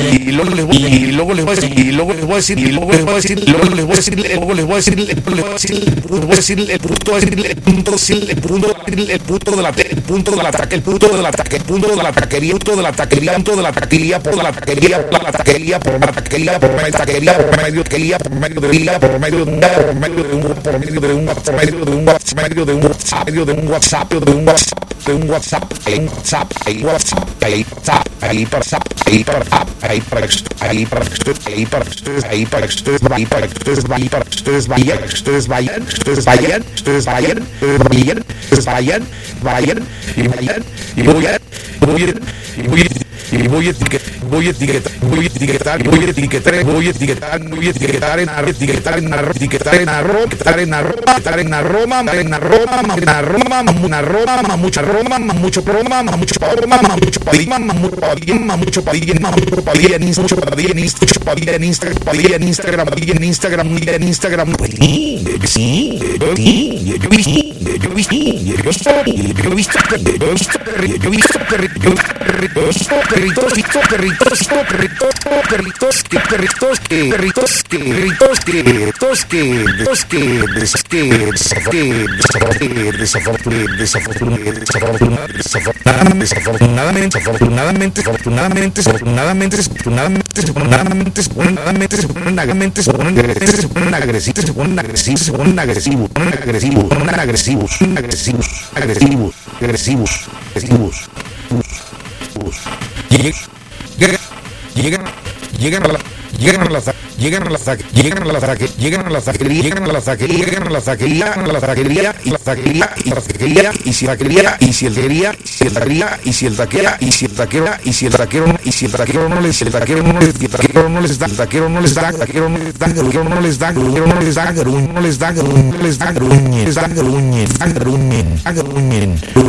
y luego les voy a decir, el punto de la taquería por medio de un WhatsApp, voy a etiquetar llegan a la taquería y si el taquero no les da